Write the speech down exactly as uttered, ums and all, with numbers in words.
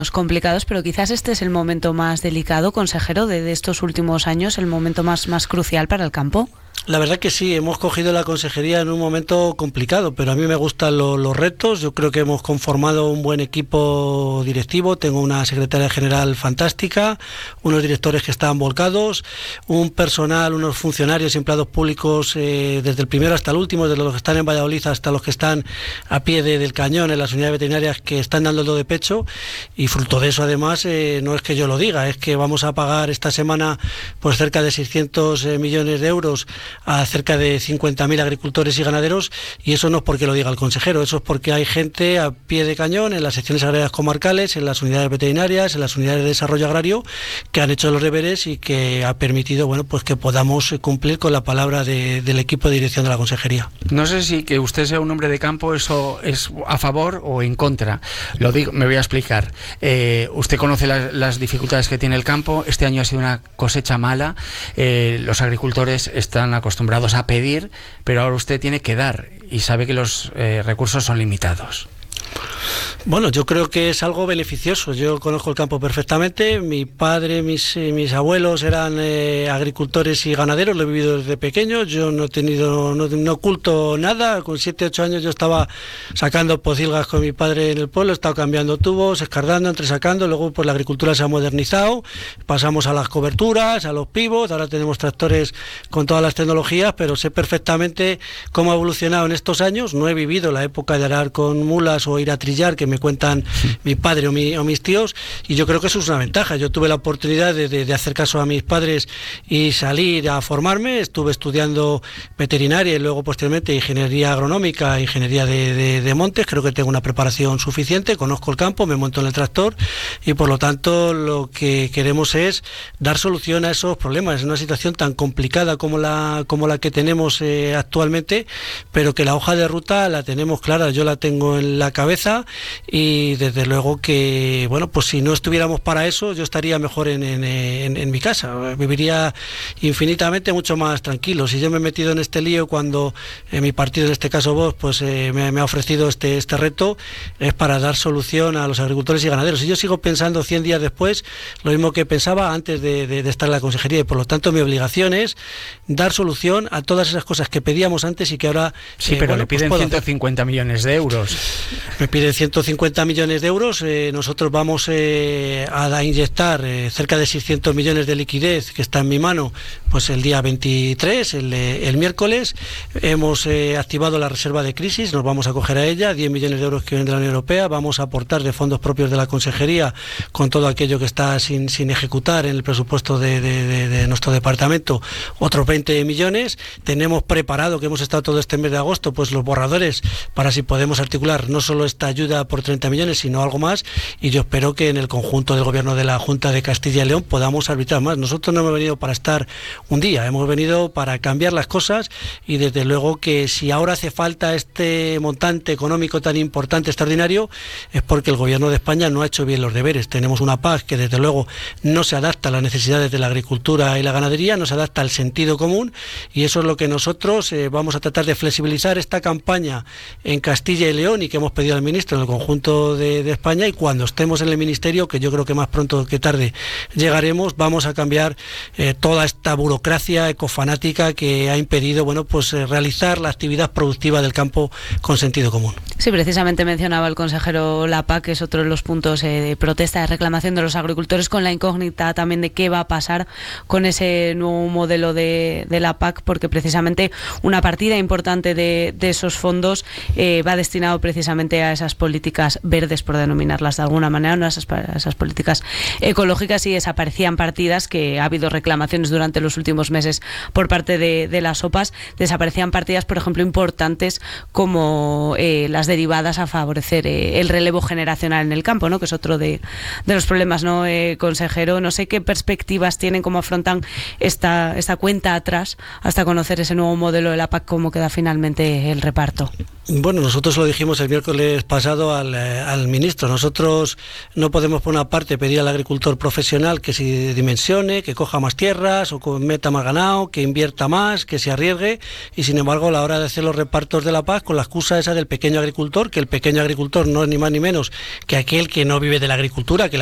complicados, pero quizás este es el momento más delicado, consejero, de, de estos últimos años, el momento más, más crucial para el campo. La verdad que sí, hemos cogido la consejería en un momento complicado, pero a mí me gustan lo, los retos. Yo creo que hemos conformado un buen equipo directivo, tengo una secretaria general fantástica, unos directores que están volcados, un personal, unos funcionarios y empleados públicos eh, desde el primero hasta el último, desde los que están en Valladolid hasta los que están a pie de, del cañón en las unidades veterinarias, que están dando el de pecho, y fruto de eso además eh, no es que yo lo diga, es que vamos a pagar esta semana pues cerca de seiscientos eh, millones de euros a cerca de cincuenta mil agricultores y ganaderos, y eso no es porque lo diga el consejero, eso es porque hay gente a pie de cañón en las secciones agrarias comarcales, en las unidades veterinarias, en las unidades de desarrollo agrario, que han hecho los deberes y que ha permitido, bueno, pues que podamos cumplir con la palabra de, del equipo de dirección de la consejería. No sé si que usted sea un hombre de campo, eso es a favor o en contra. Lo digo, me voy a explicar. Eh, usted conoce la, las dificultades que tiene el campo. Este año ha sido una cosecha mala. Eh, los agricultores están acostumbrados a pedir, pero ahora usted tiene que dar y sabe que los eh, recursos son limitados. Bueno, yo creo que es algo beneficioso. Yo conozco el campo perfectamente. Mi padre, mis, mis abuelos eran eh, agricultores y ganaderos, lo he vivido desde pequeño. Yo no he tenido, no, no oculto nada. Con siete, ocho años yo estaba sacando pocilgas con mi padre en el pueblo, he estado cambiando tubos, escardando, entresacando. Luego pues la agricultura se ha modernizado, pasamos a las coberturas, a los pivots, ahora tenemos tractores con todas las tecnologías, pero sé perfectamente cómo ha evolucionado en estos años. No he vivido la época de arar con mulas o ir a trillar, que me cuentan sí. mi padre o, mi, o mis tíos, y yo creo que eso es una ventaja. Yo tuve la oportunidad de, de, de hacer caso a mis padres y salir a formarme. Estuve estudiando veterinaria y luego posteriormente ingeniería agronómica, ingeniería de, de, de montes. Creo que tengo una preparación suficiente, conozco el campo, me monto en el tractor y por lo tanto lo que queremos es dar solución a esos problemas. Es una situación tan complicada como la, como la que tenemos eh, actualmente, pero que la hoja de ruta la tenemos clara, yo la tengo en la cabeza. Y desde luego que, bueno, pues si no estuviéramos para eso, yo estaría mejor en, en, en, en mi casa, viviría infinitamente mucho más tranquilo. Si yo me he metido en este lío cuando eh, mi partido, en este caso vos, pues eh, me, me ha ofrecido este, este reto, es para dar solución a los agricultores y ganaderos. Y yo sigo pensando cien días después lo mismo que pensaba antes de, de, de estar en la consejería, y por lo tanto mi obligación es dar solución a todas esas cosas que pedíamos antes y que ahora... Sí, eh, pero bueno, le piden pues ciento cincuenta millones de euros. Me piden ciento cincuenta millones de euros, eh, nosotros vamos eh, a inyectar eh, cerca de seiscientos millones de liquidez, que está en mi mano, pues el día veintitrés, el, el miércoles. Hemos eh, activado la reserva de crisis, nos vamos a coger a ella, diez millones de euros que vienen de la Unión Europea, vamos a aportar de fondos propios de la consejería con todo aquello que está sin, sin ejecutar en el presupuesto de, de, de, de nuestro departamento, otros veinte millones. Tenemos preparado, que hemos estado todo este mes de agosto, pues los borradores para si podemos articular no solo esta ayuda por treinta millones, sino algo más, y yo espero que en el conjunto del gobierno de la Junta de Castilla y León podamos arbitrar más. Nosotros no hemos venido para estar un día, hemos venido para cambiar las cosas, y desde luego que si ahora hace falta este montante económico tan importante, extraordinario, es porque el gobierno de España no ha hecho bien los deberes. Tenemos una P A C que desde luego no se adapta a las necesidades de la agricultura y la ganadería, no se adapta al sentido común, y eso es lo que nosotros eh, vamos a tratar de flexibilizar esta campaña en Castilla y León, y que hemos pedido al ministro en el conjunto de, de España, y cuando estemos en el ministerio, que yo creo que más pronto que tarde llegaremos, vamos a cambiar eh, toda esta burocracia ecofanática que ha impedido, bueno, pues eh, realizar la actividad productiva del campo con sentido común. Sí, precisamente mencionaba el consejero la P A C, que es otro de los puntos eh, de protesta, de reclamación de los agricultores, con la incógnita también de qué va a pasar con ese nuevo modelo de, de la P A C, porque precisamente una partida importante de, de esos fondos eh, va destinado precisamente a esas políticas verdes, por denominarlas de alguna manera, no a esas, a esas políticas ecológicas, y desaparecían partidas, que ha habido reclamaciones durante los últimos meses por parte de, de las O P As, desaparecían partidas, por ejemplo, importantes como eh, las derivadas a favorecer eh, el relevo generacional en el campo, ¿no?, que es otro de, de los problemas, ¿no, eh, consejero? No sé qué perspectivas tienen, cómo afrontan esta, esta cuenta atrás hasta conocer ese nuevo modelo de la P A C, cómo queda finalmente el reparto. Bueno, nosotros lo dijimos el miércoles traspasado al, al ministro. Nosotros no podemos por una parte pedir al agricultor profesional que se dimensione, que coja más tierras o que meta más ganado, que invierta más, que se arriesgue, y sin embargo a la hora de hacer los repartos de la P A C, con la excusa esa del pequeño agricultor, que el pequeño agricultor no es ni más ni menos que aquel que no vive de la agricultura, que